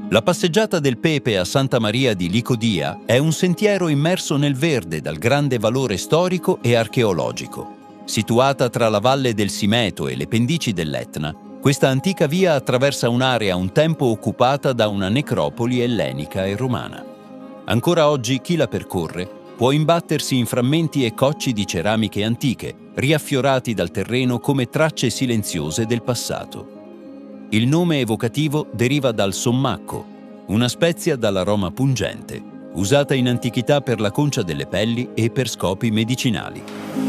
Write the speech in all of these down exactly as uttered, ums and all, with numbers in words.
La passeggiata del Pepe a Santa Maria di Licodia è un sentiero immerso nel verde dal grande valore storico e archeologico. Situata tra la valle del Simeto e le pendici dell'Etna, questa antica via attraversa un'area un tempo occupata da una necropoli ellenica e romana. Ancora oggi chi la percorre può imbattersi in frammenti e cocci di ceramiche antiche, riaffiorati dal terreno come tracce silenziose del passato. Il nome evocativo deriva dal sommacco, una spezia dall'aroma pungente, usata in antichità per la concia delle pelli e per scopi medicinali.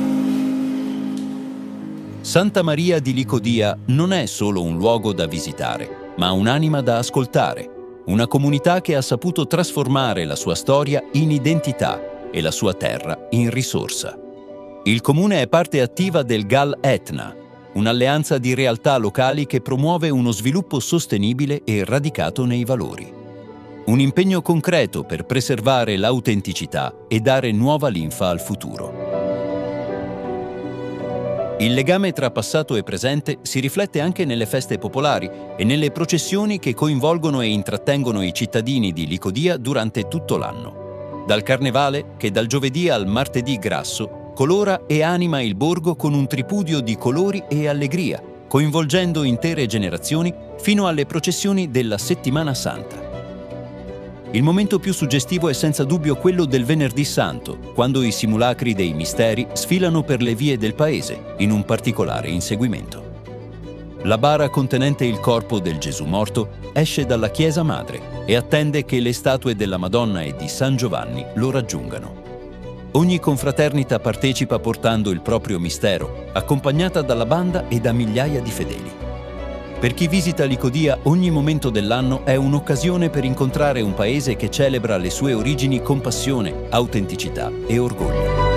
Santa Maria di Licodia non è solo un luogo da visitare, ma un'anima da ascoltare, una comunità che ha saputo trasformare la sua storia in identità e la sua terra in risorsa. Il comune è parte attiva del G A L Etna, un'alleanza di realtà locali che promuove uno sviluppo sostenibile e radicato nei valori. Un impegno concreto per preservare l'autenticità e dare nuova linfa al futuro. Il legame tra passato e presente si riflette anche nelle feste popolari e nelle processioni che coinvolgono e intrattengono i cittadini di Licodia durante tutto l'anno. Dal carnevale, che dal giovedì al martedì grasso, colora e anima il borgo con un tripudio di colori e allegria, coinvolgendo intere generazioni fino alle processioni della Settimana Santa. Il momento più suggestivo è senza dubbio quello del Venerdì Santo, quando i simulacri dei misteri sfilano per le vie del paese, in un particolare inseguimento. La bara contenente il corpo del Gesù morto esce dalla chiesa madre e attende che le statue della Madonna e di San Giovanni lo raggiungano. Ogni confraternita partecipa portando il proprio mistero, accompagnata dalla banda e da migliaia di fedeli. Per chi visita Licodia, ogni momento dell'anno è un'occasione per incontrare un paese che celebra le sue origini con passione, autenticità e orgoglio.